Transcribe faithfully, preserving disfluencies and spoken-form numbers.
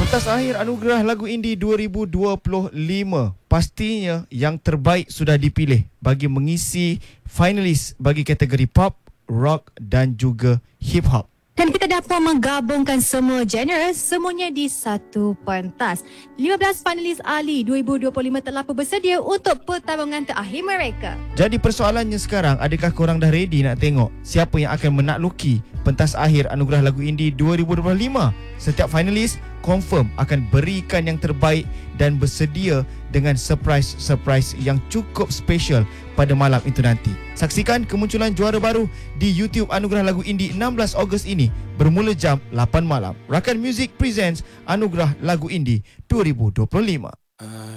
Pentas akhir Anugerah Lagu Indie dua ribu dua puluh lima. Pastinya yang terbaik sudah dipilih bagi mengisi finalis bagi kategori pop, rock dan juga hip hop. Dan kita dapat menggabungkan semua genre semuanya di satu pentas. lima belas panelis ahli dua ribu dua puluh lima telah pun bersedia untuk pertarungan terakhir mereka. Jadi persoalannya sekarang, adakah korang dah ready nak tengok siapa yang akan menakluki pentas akhir Anugerah Lagu Indie dua ribu dua puluh lima? Setiap finalis confirm akan berikan yang terbaik dan bersedia dengan surprise-surprise yang cukup special pada malam itu nanti. Saksikan kemunculan juara baru di YouTube Anugerah Lagu Indie enam belas Ogos ini bermula jam lapan malam. Rakan Music presents Anugerah Lagu Indie dua ribu dua puluh lima.